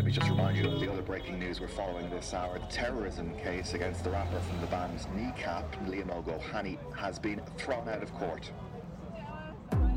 me just remind you of the other breaking news we're following this hour. The terrorism case against the rapper from the band's Kneecap, Liam O'Gohany, has been thrown out of court.